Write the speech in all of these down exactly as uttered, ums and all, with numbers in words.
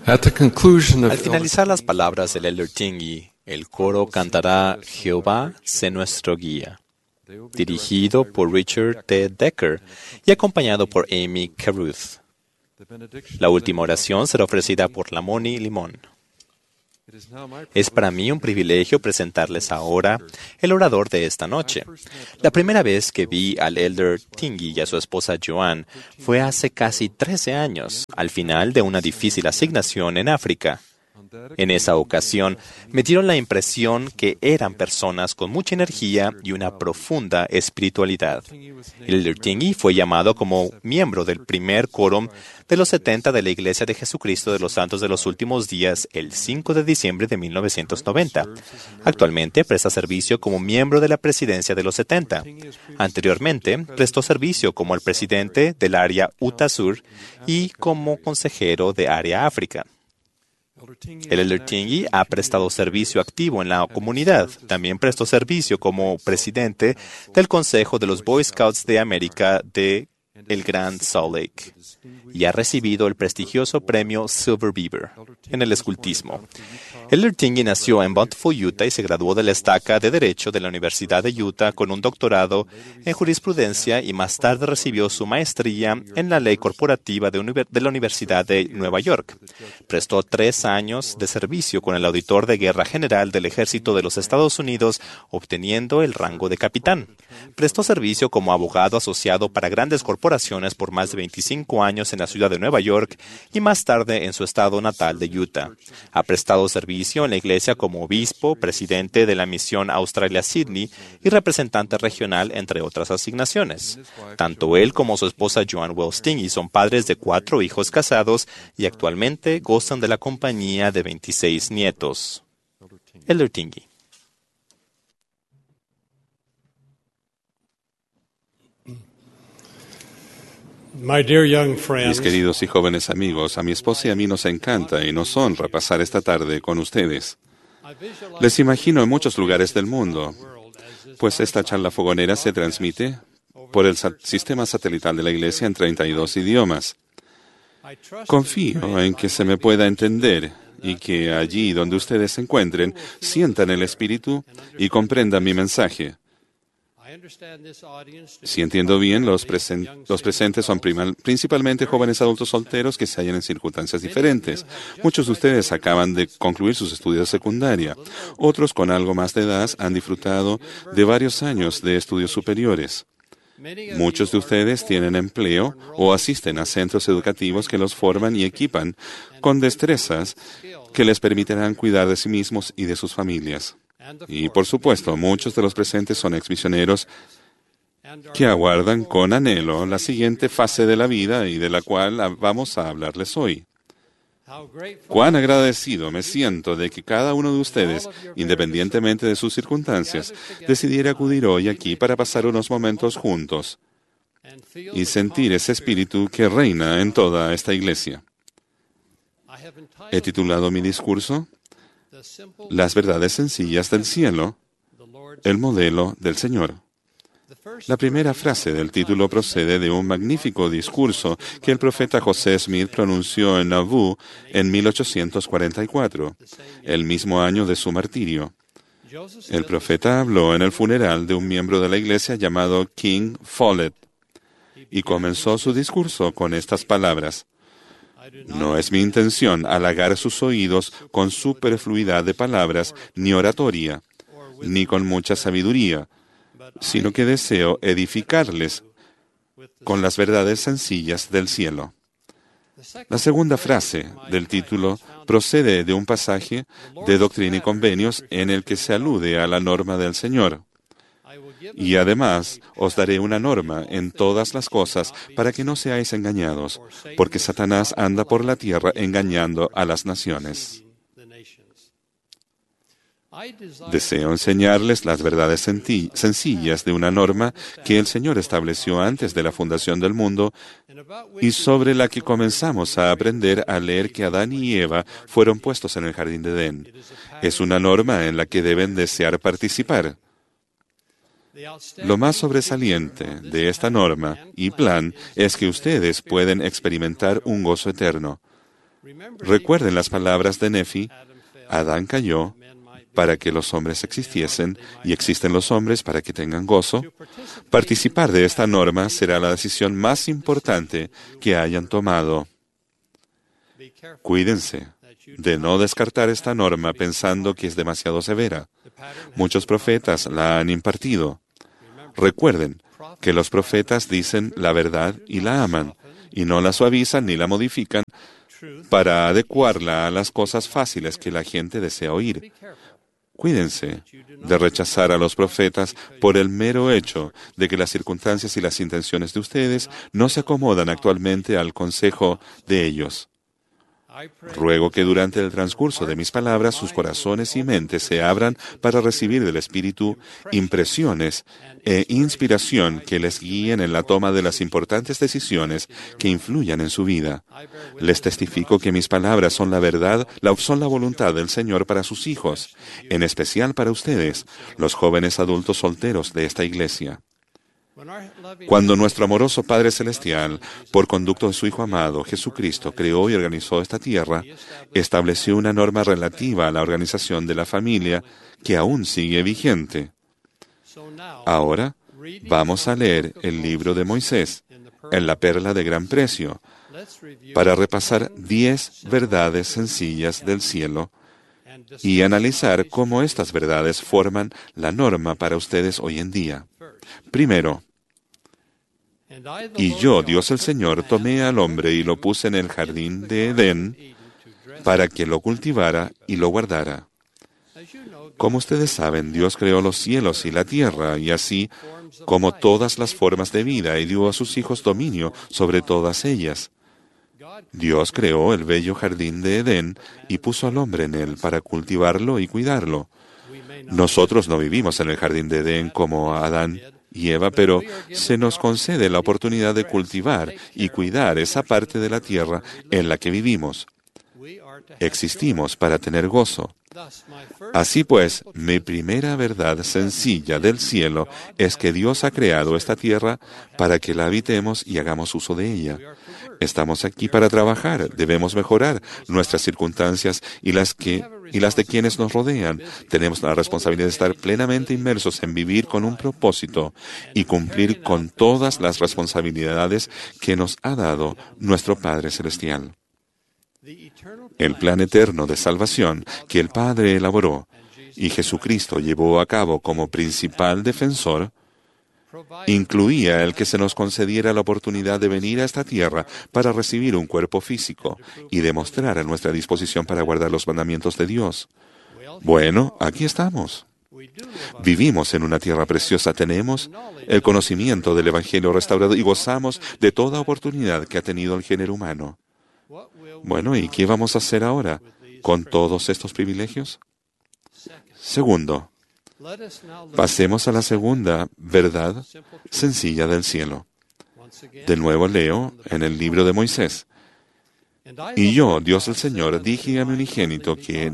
At the conclusion of Al finalizar las palabras del Elder Tingey, el coro cantará Jehová sé nuestro guía, dirigido por Richard T. Decker y acompañado por Amy Caruth. La última oración será ofrecida por Lamoni Limón. Es para mí un privilegio presentarles ahora el orador de esta noche. La primera vez que vi al Elder Tingey y a su esposa Joan fue hace casi trece años, al final de una difícil asignación en África. En esa ocasión, me dieron la impresión que eran personas con mucha energía y una profunda espiritualidad. El Elder Tingey fue llamado como miembro del primer quórum de los setenta de la Iglesia de Jesucristo de los Santos de los Últimos Días el cinco de diciembre de mil novecientos noventa. Actualmente presta servicio como miembro de la presidencia de los setenta. Anteriormente, prestó servicio como el presidente del área Utah Sur y como consejero de área África. El Elder Tingey ha prestado servicio activo en la comunidad. También prestó servicio como presidente del Consejo de los Boy Scouts de América de el Gran Salt Lake y ha recibido el prestigioso premio Silver Beaver en el escultismo. El Elder Tingey nació en Bountiful, Utah y se graduó de la estaca de Derecho de la Universidad de Utah con un doctorado en jurisprudencia y más tarde recibió su maestría en la ley corporativa de, de la Universidad de Nueva York. Prestó tres años de servicio con el auditor de guerra general del Ejército de los Estados Unidos, obteniendo el rango de capitán. Prestó servicio como abogado asociado para grandes corporaciones por más de veinticinco años en la ciudad de Nueva York y más tarde en su estado natal de Utah. Ha prestado servicio en la iglesia como obispo, presidente de la misión Australia-Sydney y representante regional, entre otras asignaciones. Tanto él como su esposa Joan Wells Tingey son padres de cuatro hijos casados y actualmente gozan de la compañía de veintiséis nietos. Elder Tingey. Mis queridos y jóvenes amigos, a mi esposa y a mí nos encanta y nos honra pasar esta tarde con ustedes. Les imagino en muchos lugares del mundo, pues esta charla fogonera se transmite por el sa- sistema satelital de la Iglesia en treinta y dos idiomas. Confío en que se me pueda entender y que allí donde ustedes se encuentren sientan el Espíritu y comprendan mi mensaje. Si entiendo bien, los, presen- los presentes son primal- principalmente jóvenes adultos solteros que se hallan en circunstancias diferentes. Muchos de ustedes acaban de concluir sus estudios de secundaria. Otros, con algo más de edad, han disfrutado de varios años de estudios superiores. Muchos de ustedes tienen empleo o asisten a centros educativos que los forman y equipan con destrezas que les permitirán cuidar de sí mismos y de sus familias. Y, por supuesto, muchos de los presentes son exmisioneros que aguardan con anhelo la siguiente fase de la vida y de la cual vamos a hablarles hoy. Cuán agradecido me siento de que cada uno de ustedes, independientemente de sus circunstancias, decidiera acudir hoy aquí para pasar unos momentos juntos y sentir ese espíritu que reina en toda esta iglesia. He titulado mi discurso Las verdades sencillas del cielo, el modelo del Señor. La primera frase del título procede de un magnífico discurso que el profeta José Smith pronunció en Nauvoo en mil ochocientos cuarenta y cuatro, el mismo año de su martirio. El profeta habló en el funeral de un miembro de la iglesia llamado King Follett y comenzó su discurso con estas palabras: No es mi intención halagar sus oídos con superfluidad de palabras ni oratoria, ni con mucha sabiduría, sino que deseo edificarles con las verdades sencillas del cielo. La segunda frase del título procede de un pasaje de Doctrina y Convenios en el que se alude a la norma del Señor. Y además os daré una norma en todas las cosas para que no seáis engañados, porque Satanás anda por la tierra engañando a las naciones. Deseo enseñarles las verdades sencillas de una norma que el Señor estableció antes de la fundación del mundo y sobre la que comenzamos a aprender al leer que Adán y Eva fueron puestos en el jardín de Edén. Es una norma en la que deben desear participar. Lo más sobresaliente de esta norma y plan es que ustedes pueden experimentar un gozo eterno. Recuerden las palabras de Nefi: Adán cayó para que los hombres existiesen, y existen los hombres para que tengan gozo. Participar de esta norma será la decisión más importante que hayan tomado. Cuídense de no descartar esta norma pensando que es demasiado severa. Muchos profetas la han impartido. Recuerden que los profetas dicen la verdad y la aman, y no la suavizan ni la modifican para adecuarla a las cosas fáciles que la gente desea oír. Cuídense de rechazar a los profetas por el mero hecho de que las circunstancias y las intenciones de ustedes no se acomodan actualmente al consejo de ellos. Ruego que durante el transcurso de mis palabras sus corazones y mentes se abran para recibir del Espíritu impresiones e inspiración que les guíen en la toma de las importantes decisiones que influyan en su vida. Les testifico que mis palabras son la verdad, la, son la voluntad del Señor para sus hijos, en especial para ustedes, los jóvenes adultos solteros de esta iglesia. Cuando nuestro amoroso Padre Celestial, por conducto de su Hijo amado, Jesucristo, creó y organizó esta tierra, estableció una norma relativa a la organización de la familia que aún sigue vigente. Ahora, vamos a leer el libro de Moisés, en la perla de gran precio, para repasar diez verdades sencillas del cielo y analizar cómo estas verdades forman la norma para ustedes hoy en día. Primero, y yo, Dios el Señor, tomé al hombre y lo puse en el jardín de Edén para que lo cultivara y lo guardara. Como ustedes saben, Dios creó los cielos y la tierra, y así como todas las formas de vida, y dio a sus hijos dominio sobre todas ellas. Dios creó el bello jardín de Edén y puso al hombre en él para cultivarlo y cuidarlo. Nosotros no vivimos en el jardín de Edén como Adán y Eva, pero se nos concede la oportunidad de cultivar y cuidar esa parte de la tierra en la que vivimos. Existimos para tener gozo. Así pues, mi primera verdad sencilla del cielo es que Dios ha creado esta tierra para que la habitemos y hagamos uso de ella. Estamos aquí para trabajar, debemos mejorar nuestras circunstancias y las que y las de quienes nos rodean. Tenemos la responsabilidad de estar plenamente inmersos en vivir con un propósito y cumplir con todas las responsabilidades que nos ha dado nuestro Padre Celestial. El plan eterno de salvación que el Padre elaboró y Jesucristo llevó a cabo como principal defensor, incluía el que se nos concediera la oportunidad de venir a esta tierra para recibir un cuerpo físico y demostrar nuestra disposición para guardar los mandamientos de Dios. Bueno, aquí estamos. Vivimos en una tierra preciosa, tenemos el conocimiento del Evangelio restaurado y gozamos de toda oportunidad que ha tenido el género humano. Bueno, ¿y qué vamos a hacer ahora con todos estos privilegios? Segundo, pasemos a la segunda verdad sencilla del cielo. De nuevo leo en el libro de Moisés. Y yo, Dios el Señor, dije a mi unigénito que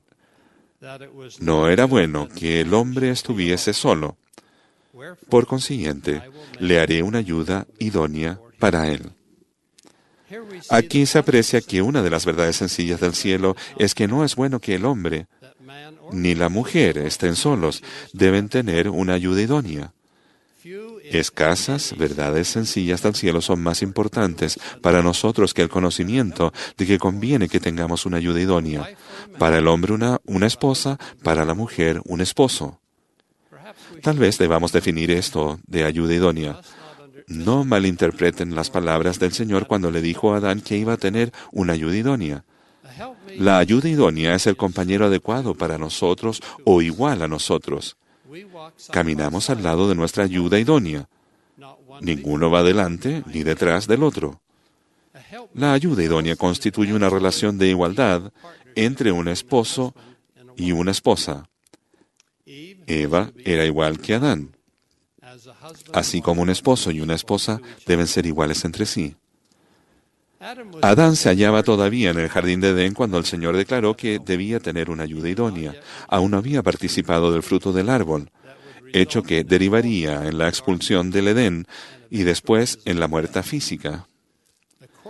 no era bueno que el hombre estuviese solo. Por consiguiente, le haré una ayuda idónea para él. Aquí se aprecia que una de las verdades sencillas del cielo es que no es bueno que el hombre ni la mujer estén solos, deben tener una ayuda idónea. Escasas verdades sencillas del cielo son más importantes para nosotros que el conocimiento de que conviene que tengamos una ayuda idónea. Para el hombre una, una esposa, para la mujer un esposo. Tal vez debamos definir esto de ayuda idónea. No malinterpreten las palabras del Señor cuando le dijo a Adán que iba a tener una ayuda idónea. La ayuda idónea es el compañero adecuado para nosotros o igual a nosotros. Caminamos al lado de nuestra ayuda idónea. Ninguno va delante ni detrás del otro. La ayuda idónea constituye una relación de igualdad entre un esposo y una esposa. Eva era igual que Adán. Así como un esposo y una esposa deben ser iguales entre sí. Adán se hallaba todavía en el jardín de Edén cuando el Señor declaró que debía tener una ayuda idónea. Aún no había participado del fruto del árbol, hecho que derivaría en la expulsión del Edén y después en la muerte física.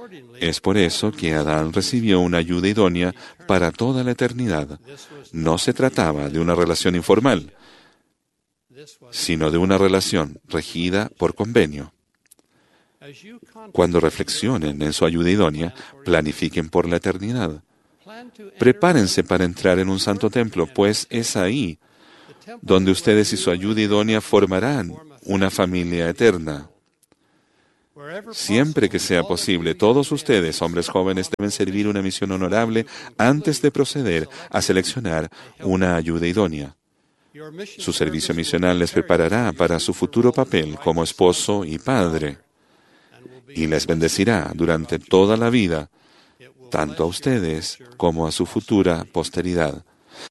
Es por eso que Adán recibió una ayuda idónea para toda la eternidad. No se trataba de una relación informal, sino de una relación regida por convenio. Cuando reflexionen en su ayuda idónea, planifiquen por la eternidad. Prepárense para entrar en un santo templo, pues es ahí donde ustedes y su ayuda idónea formarán una familia eterna. Siempre que sea posible, todos ustedes, hombres jóvenes, deben servir una misión honorable antes de proceder a seleccionar una ayuda idónea. Su servicio misional les preparará para su futuro papel como esposo y padre, y les bendecirá durante toda la vida, tanto a ustedes como a su futura posteridad.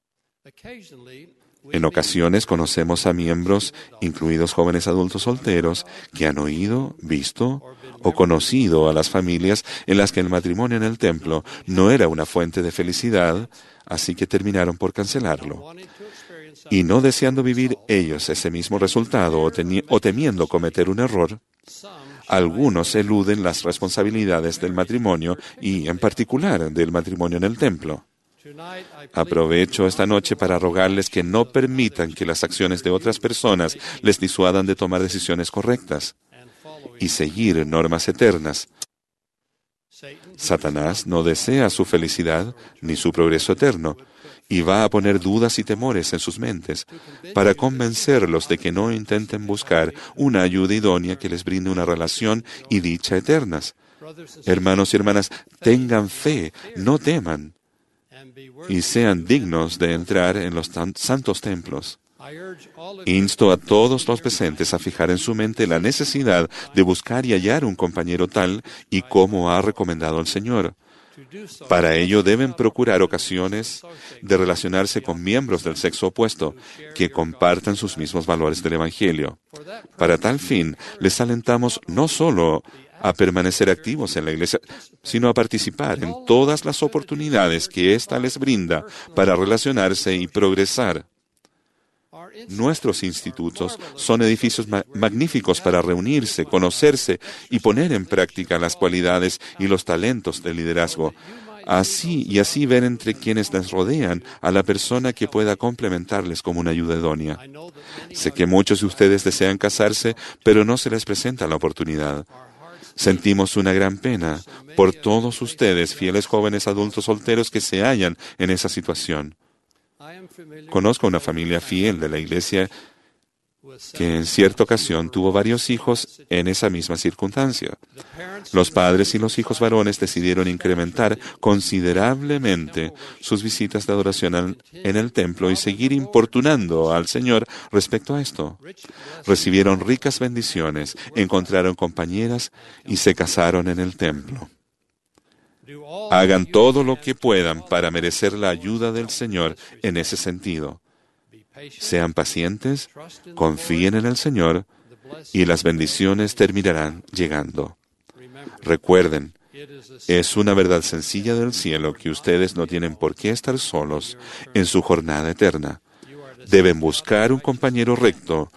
En ocasiones conocemos a miembros, incluidos jóvenes adultos solteros, que han oído, visto o conocido a las familias en las que el matrimonio en el templo no era una fuente de felicidad, así que terminaron por cancelarlo. Y no deseando vivir ellos ese mismo resultado o, o temiendo cometer un error, algunos eluden las responsabilidades del matrimonio y, en particular, del matrimonio en el templo. Aprovecho esta noche para rogarles que no permitan que las acciones de otras personas les disuadan de tomar decisiones correctas y seguir normas eternas. Satanás no desea su felicidad ni su progreso eterno, y va a poner dudas y temores en sus mentes para convencerlos de que no intenten buscar una ayuda idónea que les brinde una relación y dicha eternas. Hermanos y hermanas, tengan fe, no teman, y sean dignos de entrar en los santos templos. Insto a todos los presentes a fijar en su mente la necesidad de buscar y hallar un compañero tal y como ha recomendado el Señor. Para ello deben procurar ocasiones de relacionarse con miembros del sexo opuesto que compartan sus mismos valores del Evangelio. Para tal fin, les alentamos no solo a permanecer activos en la Iglesia, sino a participar en todas las oportunidades que ésta les brinda para relacionarse y progresar. Nuestros institutos son edificios ma- magníficos para reunirse, conocerse y poner en práctica las cualidades y los talentos del liderazgo. Así y así ver entre quienes les rodean a la persona que pueda complementarles como una ayuda idónea. Sé que muchos de ustedes desean casarse, pero no se les presenta la oportunidad. Sentimos una gran pena por todos ustedes, fieles jóvenes adultos solteros que se hallan en esa situación. Conozco una familia fiel de la iglesia que en cierta ocasión tuvo varios hijos en esa misma circunstancia. Los padres y los hijos varones decidieron incrementar considerablemente sus visitas de adoración al, en el templo y seguir importunando al Señor respecto a esto. Recibieron ricas bendiciones, encontraron compañeras y se casaron en el templo. Hagan todo lo que puedan para merecer la ayuda del Señor en ese sentido. Sean pacientes, confíen en el Señor y las bendiciones terminarán llegando. Recuerden, es una verdad sencilla del cielo que ustedes no tienen por qué estar solos en su jornada eterna. Deben buscar un compañero recto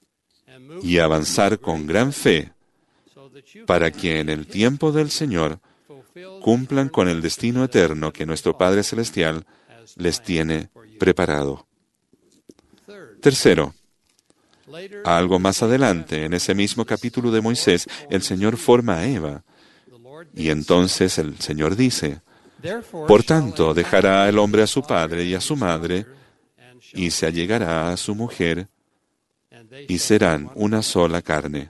y avanzar con gran fe para que en el tiempo del Señor cumplan con el destino eterno que nuestro Padre Celestial les tiene preparado. Tercero, algo más adelante, en ese mismo capítulo de Moisés, el Señor forma a Eva. Y entonces el Señor dice, por tanto, dejará el hombre a su padre y a su madre, y se allegará a su mujer, y serán una sola carne.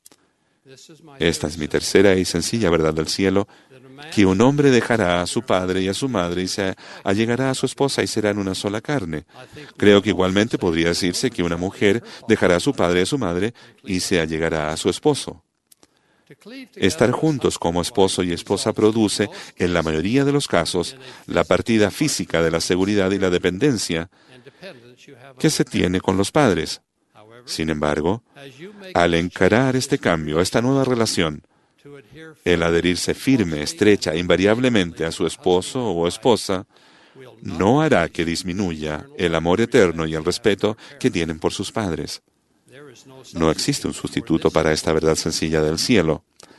Esta es mi tercera y sencilla verdad del cielo, que un hombre dejará a su padre y a su madre y se allegará a su esposa y serán una sola carne. Creo que igualmente podría decirse que una mujer dejará a su padre y a su madre y se allegará a su esposo. Estar juntos como esposo y esposa produce, en la mayoría de los casos, la partida física de la seguridad y la dependencia que se tiene con los padres. Sin embargo, al encarar este cambio, esta nueva relación, el adherirse firme, estrecha, invariablemente a su esposo o esposa, no hará que disminuya el amor eterno y el respeto que tienen por sus padres. No existe un sustituto para esta verdad sencilla del cielo.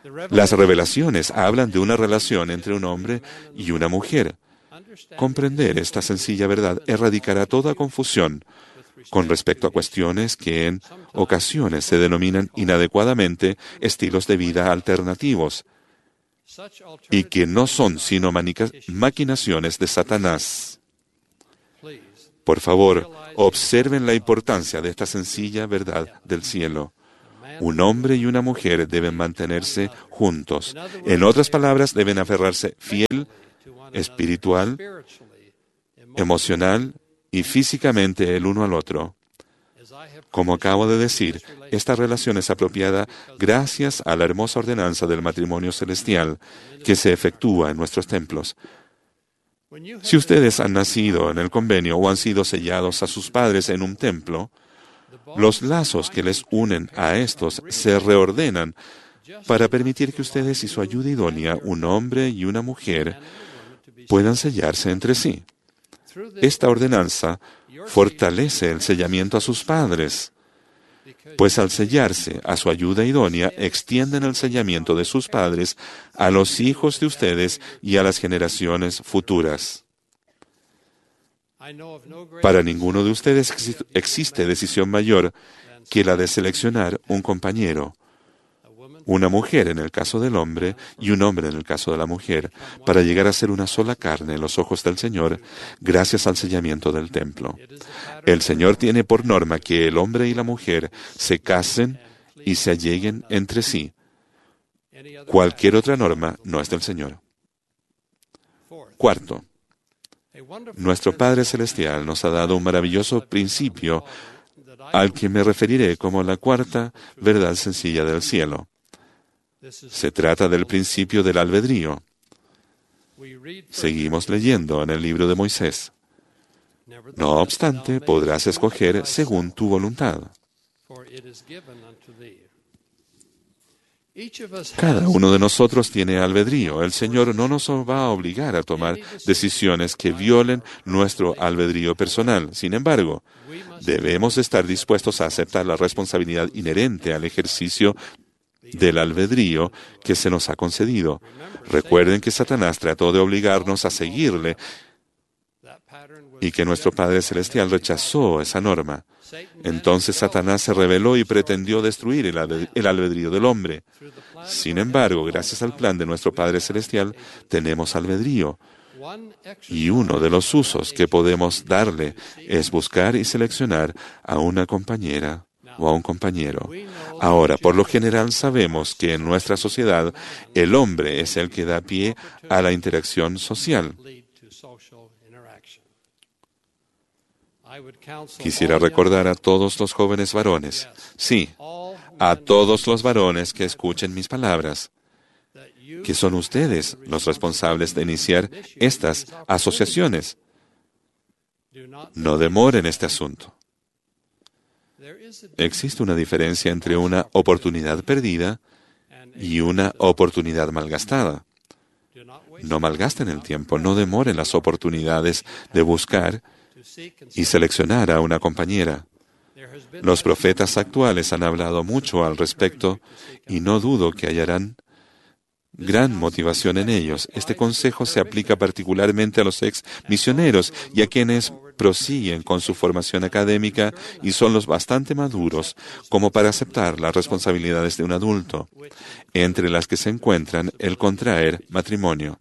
Las revelaciones hablan de una relación entre un hombre y una mujer. Comprender esta sencilla verdad erradicará toda confusión con respecto a cuestiones que en ocasiones se denominan inadecuadamente estilos de vida alternativos y que no son sino manica- maquinaciones de Satanás. Por favor, observen la importancia de esta sencilla verdad del cielo. Un hombre y una mujer deben mantenerse juntos. En otras palabras, deben aferrarse fiel, espiritual, emocional y físicamente el uno al otro. Como acabo de decir, esta relación es apropiada gracias a la hermosa ordenanza del matrimonio celestial que se efectúa en nuestros templos. Si ustedes han nacido en el convenio o han sido sellados a sus padres en un templo, los lazos que les unen a estos se reordenan para permitir que ustedes y su ayuda idónea, un hombre y una mujer, puedan sellarse entre sí. Esta ordenanza fortalece el sellamiento a sus padres, pues al sellarse a su ayuda idónea, extienden el sellamiento de sus padres a los hijos de ustedes y a las generaciones futuras. Para ninguno de ustedes existe decisión mayor que la de seleccionar un compañero, una mujer en el caso del hombre y un hombre en el caso de la mujer, para llegar a ser una sola carne en los ojos del Señor, gracias al sellamiento del templo. El Señor tiene por norma que el hombre y la mujer se casen y se alleguen entre sí. Cualquier otra norma no es del Señor. Cuarto, nuestro Padre Celestial nos ha dado un maravilloso principio al que me referiré como la cuarta verdad sencilla del cielo. Se trata del principio del albedrío. Seguimos leyendo en el libro de Moisés. No obstante, podrás escoger según tu voluntad. Cada uno de nosotros tiene albedrío. El Señor no nos va a obligar a tomar decisiones que violen nuestro albedrío personal. Sin embargo, debemos estar dispuestos a aceptar la responsabilidad inherente al ejercicio del albedrío que se nos ha concedido. Recuerden que Satanás trató de obligarnos a seguirle y que nuestro Padre Celestial rechazó esa norma. Entonces Satanás se rebeló y pretendió destruir el albedrío del hombre. Sin embargo, gracias al plan de nuestro Padre Celestial, tenemos albedrío. Y uno de los usos que podemos darle es buscar y seleccionar a una compañera o a un compañero. Ahora, por lo general sabemos que en nuestra sociedad el hombre es el que da pie a la interacción social. Quisiera recordar a todos los jóvenes varones, sí, a todos los varones que escuchen mis palabras, que son ustedes los responsables de iniciar estas asociaciones. No demoren este asunto. Existe una diferencia entre una oportunidad perdida y una oportunidad malgastada. No malgasten el tiempo, no demoren las oportunidades de buscar y seleccionar a una compañera. Los profetas actuales han hablado mucho al respecto y no dudo que hallarán gran motivación en ellos. Este consejo se aplica particularmente a los ex misioneros y a quienes prosiguen con su formación académica y son los bastante maduros como para aceptar las responsabilidades de un adulto, entre las que se encuentran el contraer matrimonio.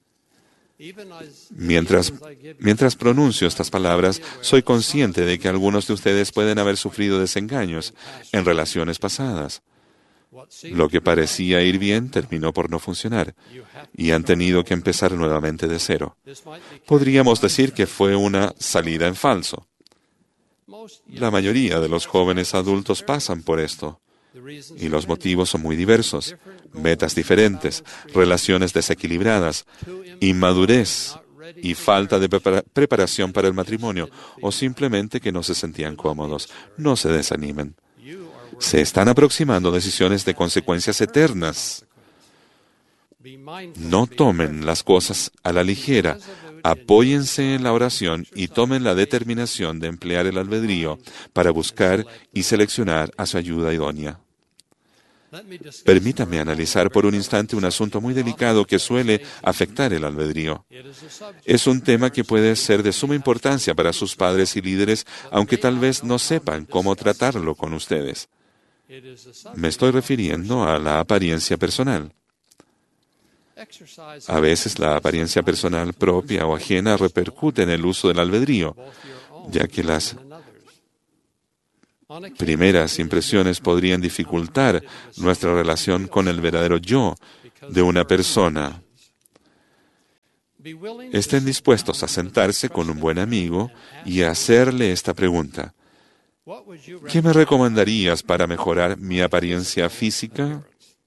Mientras, mientras pronuncio estas palabras, soy consciente de que algunos de ustedes pueden haber sufrido desengaños en relaciones pasadas. Lo que parecía ir bien terminó por no funcionar y han tenido que empezar nuevamente de cero. Podríamos decir que fue una salida en falso. La mayoría de los jóvenes adultos pasan por esto. Y los motivos son muy diversos, metas diferentes, relaciones desequilibradas, inmadurez y falta de prepara- preparación para el matrimonio, o simplemente que no se sentían cómodos. No se desanimen. Se están aproximando decisiones de consecuencias eternas. No tomen las cosas a la ligera. Apóyense en la oración y tomen la determinación de emplear el albedrío para buscar y seleccionar a su ayuda idónea. Permítame analizar por un instante un asunto muy delicado que suele afectar el albedrío. Es un tema que puede ser de suma importancia para sus padres y líderes, aunque tal vez no sepan cómo tratarlo con ustedes. Me estoy refiriendo a la apariencia personal. A veces la apariencia personal propia o ajena repercute en el uso del albedrío, ya que las primeras impresiones podrían dificultar nuestra relación con el verdadero yo de una persona. Estén dispuestos a sentarse con un buen amigo y a hacerle esta pregunta. ¿Qué me recomendarías para mejorar mi apariencia física?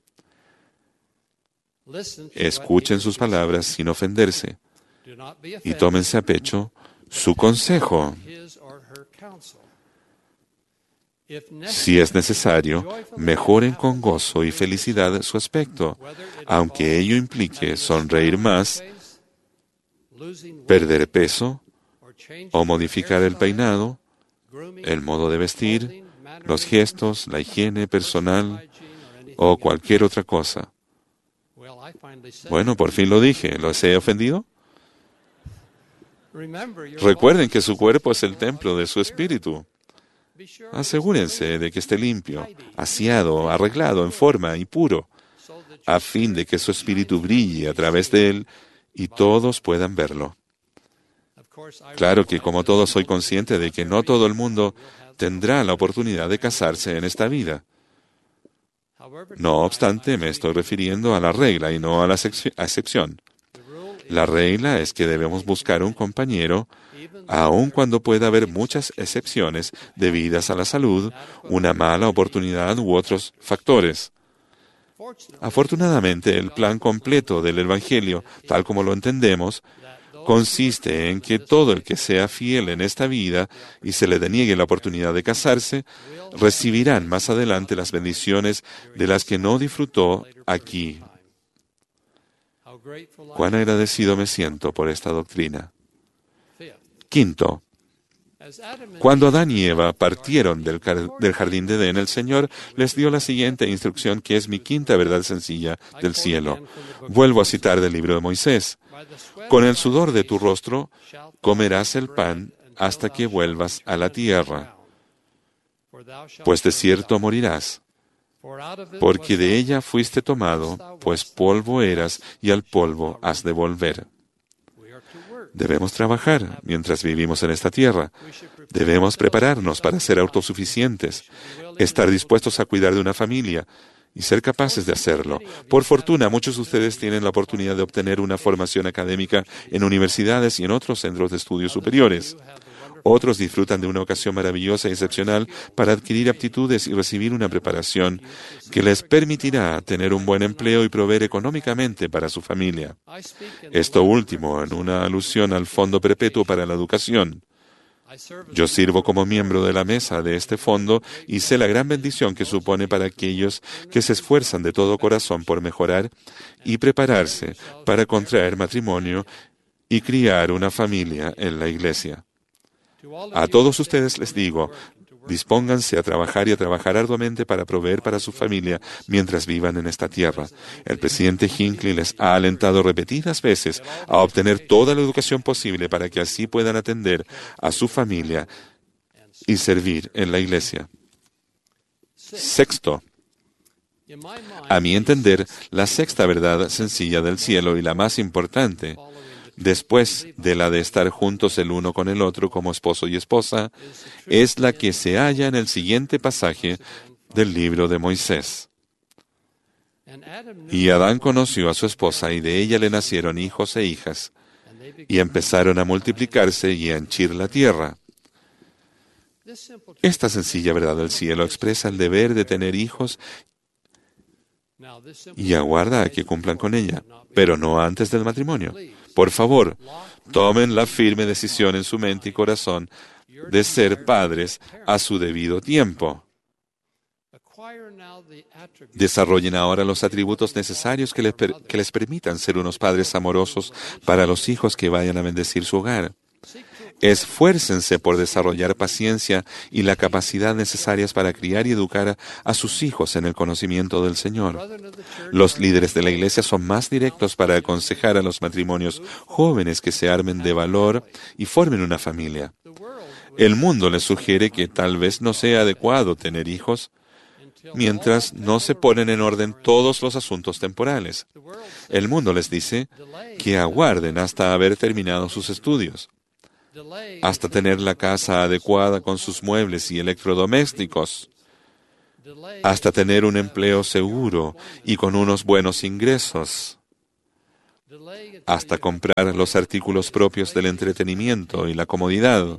Escuchen sus palabras sin ofenderse y tómense a pecho su consejo. Si es necesario, mejoren con gozo y felicidad su aspecto, aunque ello implique sonreír más, perder peso o modificar el peinado, el modo de vestir, los gestos, la higiene personal o cualquier otra cosa. Bueno, por fin lo dije. ¿Los he ofendido? Recuerden que su cuerpo es el templo de su espíritu. Asegúrense de que esté limpio, aseado, arreglado, en forma y puro, a fin de que su espíritu brille a través de él y todos puedan verlo. Claro que como todos soy consciente de que no todo el mundo tendrá la oportunidad de casarse en esta vida. No obstante, me estoy refiriendo a la regla y no a la excepción. La regla es que debemos buscar un compañero, aun cuando pueda haber muchas excepciones debidas a la salud, una mala oportunidad u otros factores. Afortunadamente, el plan completo del Evangelio, tal como lo entendemos, consiste en que todo el que sea fiel en esta vida y se le deniegue la oportunidad de casarse, recibirán más adelante las bendiciones de las que no disfrutó aquí. Cuán agradecido me siento por esta doctrina. Quinto, cuando Adán y Eva partieron del, del jardín de Edén, el Señor les dio la siguiente instrucción, que es mi quinta verdad sencilla del cielo. Vuelvo a citar del libro de Moisés. Con el sudor de tu rostro comerás el pan hasta que vuelvas a la tierra, pues de cierto morirás, porque de ella fuiste tomado, pues polvo eras y al polvo has de volver. Debemos trabajar mientras vivimos en esta tierra. Debemos prepararnos para ser autosuficientes, estar dispuestos a cuidar de una familia y ser capaces de hacerlo. Por fortuna, muchos de ustedes tienen la oportunidad de obtener una formación académica en universidades y en otros centros de estudios superiores. Otros disfrutan de una ocasión maravillosa y excepcional para adquirir aptitudes y recibir una preparación que les permitirá tener un buen empleo y proveer económicamente para su familia. Esto último en una alusión al Fondo Perpetuo para la Educación. Yo sirvo como miembro de la mesa de este fondo y sé la gran bendición que supone para aquellos que se esfuerzan de todo corazón por mejorar y prepararse para contraer matrimonio y criar una familia en la iglesia. A todos ustedes les digo, dispónganse a trabajar y a trabajar arduamente para proveer para su familia mientras vivan en esta tierra. El presidente Hinckley les ha alentado repetidas veces a obtener toda la educación posible para que así puedan atender a su familia y servir en la iglesia. Sexto, a mi entender, la sexta verdad sencilla del cielo y la más importante, después de la de estar juntos el uno con el otro como esposo y esposa, es la que se halla en el siguiente pasaje del libro de Moisés. Y Adán conoció a su esposa, y de ella le nacieron hijos e hijas, y empezaron a multiplicarse y a henchir la tierra. Esta sencilla verdad del cielo expresa el deber de tener hijos y aguarda a que cumplan con ella, pero no antes del matrimonio. Por favor, tomen la firme decisión en su mente y corazón de ser padres a su debido tiempo. Desarrollen ahora los atributos necesarios que les, per- que les permitan ser unos padres amorosos para los hijos que vayan a bendecir su hogar. Esfuércense por desarrollar paciencia y la capacidad necesarias para criar y educar a sus hijos en el conocimiento del Señor. Los líderes de la Iglesia son más directos para aconsejar a los matrimonios jóvenes que se armen de valor y formen una familia. El mundo les sugiere que tal vez no sea adecuado tener hijos mientras no se ponen en orden todos los asuntos temporales. El mundo les dice que aguarden hasta haber terminado sus estudios, hasta tener la casa adecuada con sus muebles y electrodomésticos, hasta tener un empleo seguro y con unos buenos ingresos, hasta comprar los artículos propios del entretenimiento y la comodidad.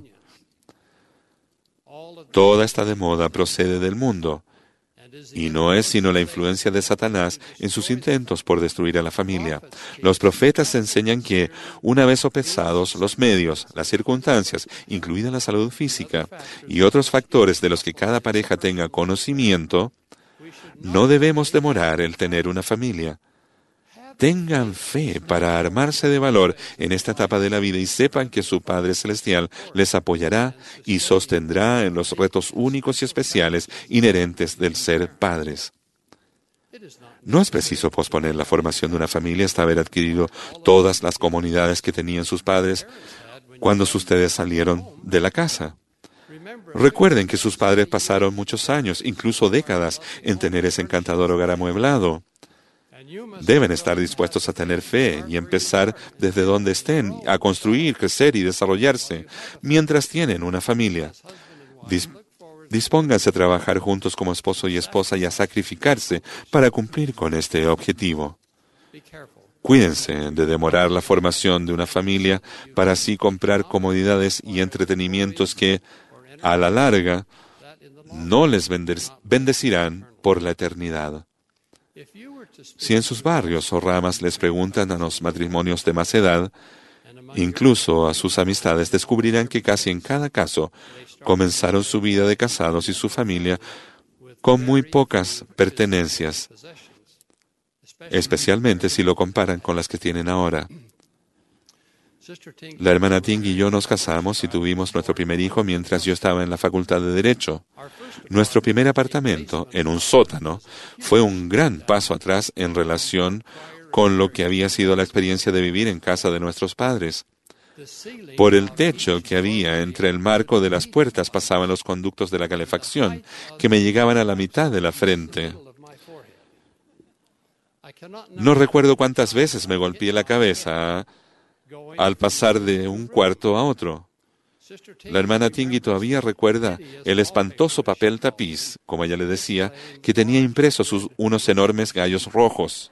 Toda esta de moda procede del mundo, y no es sino la influencia de Satanás en sus intentos por destruir a la familia. Los profetas enseñan que, una vez sopesados los medios, las circunstancias, incluida la salud física, y otros factores de los que cada pareja tenga conocimiento, no debemos demorar el tener una familia. Tengan fe para armarse de valor en esta etapa de la vida y sepan que su Padre Celestial les apoyará y sostendrá en los retos únicos y especiales inherentes del ser padres. No es preciso posponer la formación de una familia hasta haber adquirido todas las comodidades que tenían sus padres cuando ustedes salieron de la casa. Recuerden que sus padres pasaron muchos años, incluso décadas, en tener ese encantador hogar amueblado. Deben estar dispuestos a tener fe y empezar desde donde estén, a construir, crecer y desarrollarse, mientras tienen una familia. Dis- dispónganse a trabajar juntos como esposo y esposa y a sacrificarse para cumplir con este objetivo. Cuídense de demorar la formación de una familia para así comprar comodidades y entretenimientos que, a la larga, no les bendecirán por la eternidad. Si en sus barrios o ramas les preguntan a los matrimonios de más edad, incluso a sus amistades, descubrirán que casi en cada caso comenzaron su vida de casados y su familia con muy pocas pertenencias, especialmente si lo comparan con las que tienen ahora. La hermana Ting y yo nos casamos y tuvimos nuestro primer hijo mientras yo estaba en la Facultad de Derecho. Nuestro primer apartamento, en un sótano, fue un gran paso atrás en relación con lo que había sido la experiencia de vivir en casa de nuestros padres. Por el techo que había entre el marco de las puertas pasaban los conductos de la calefacción, que me llegaban a la mitad de la frente. No recuerdo cuántas veces me golpeé la cabeza al pasar de un cuarto a otro. La hermana Tingui todavía recuerda el espantoso papel tapiz, como ella le decía, que tenía impresos sus, unos enormes gallos rojos.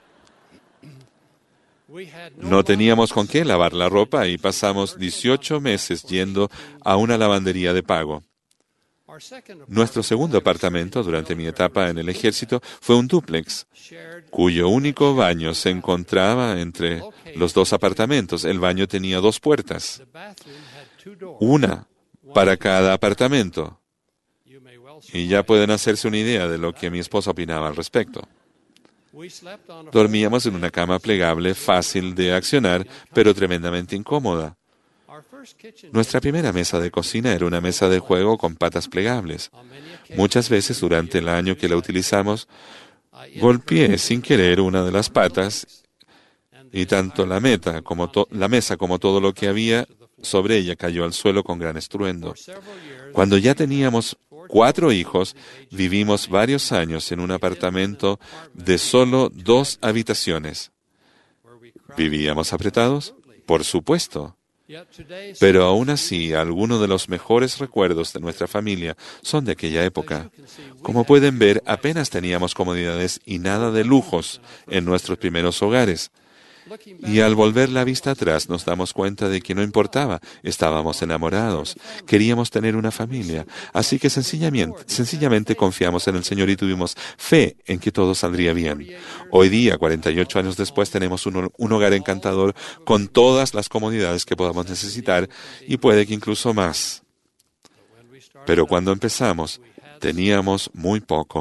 No teníamos con qué lavar la ropa y pasamos dieciocho meses yendo a una lavandería de pago. Nuestro segundo apartamento durante mi etapa en el ejército fue un dúplex, cuyo único baño se encontraba entre los dos apartamentos. El baño tenía dos puertas, una para cada apartamento. Y ya pueden hacerse una idea de lo que mi esposa opinaba al respecto. Dormíamos en una cama plegable, fácil de accionar, pero tremendamente incómoda. Nuestra primera mesa de cocina era una mesa de juego con patas plegables. Muchas veces durante el año que la utilizamos, golpeé sin querer una de las patas y tanto la, meta como to- la mesa como todo lo que había sobre ella cayó al suelo con gran estruendo. Cuando ya teníamos cuatro hijos, vivimos varios años en un apartamento de solo dos habitaciones. ¿Vivíamos apretados? Por supuesto. Pero aún así, algunos de los mejores recuerdos de nuestra familia son de aquella época. Como pueden ver, apenas teníamos comodidades y nada de lujos en nuestros primeros hogares. Y al volver la vista atrás nos damos cuenta de que no importaba, estábamos enamorados, queríamos tener una familia, así que sencillamente, sencillamente confiamos en el Señor y tuvimos fe en que todo saldría bien. Hoy día, cuarenta y ocho años después, tenemos un, un hogar encantador con todas las comodidades que podamos necesitar y puede que incluso más. Pero cuando empezamos, teníamos muy poco.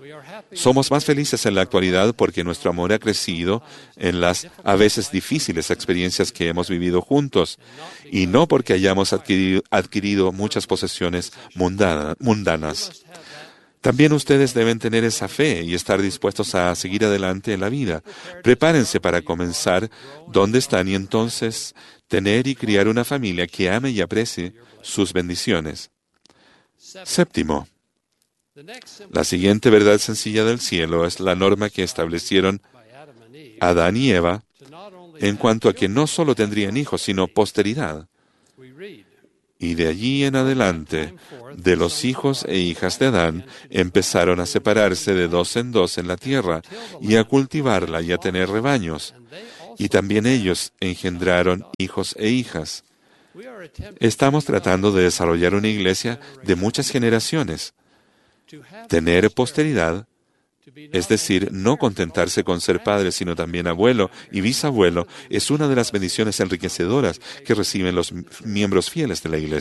Somos más felices en la actualidad porque nuestro amor ha crecido en las a veces difíciles experiencias que hemos vivido juntos y no porque hayamos adquirido, adquirido muchas posesiones mundana, mundanas. También ustedes deben tener esa fe y estar dispuestos a seguir adelante en la vida. Prepárense para comenzar donde están y entonces tener y criar una familia que ame y aprecie sus bendiciones. Séptimo, la siguiente verdad sencilla del cielo es la norma que establecieron Adán y Eva en cuanto a que no solo tendrían hijos, sino posteridad. Y de allí en adelante, de los hijos e hijas de Adán, empezaron a separarse de dos en dos en la tierra, y a cultivarla y a tener rebaños. Y también ellos engendraron hijos e hijas. Estamos tratando de desarrollar una iglesia de muchas generaciones. Tener posteridad, es decir, no contentarse con ser padre, sino también abuelo y bisabuelo, es una de las bendiciones enriquecedoras que reciben los miembros fieles de la iglesia.